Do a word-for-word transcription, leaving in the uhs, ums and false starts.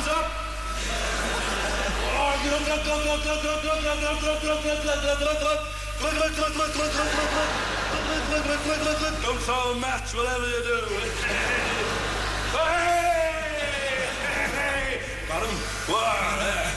Arms up. Don't throw a match, whatever you do. Hey! Got him? Wow.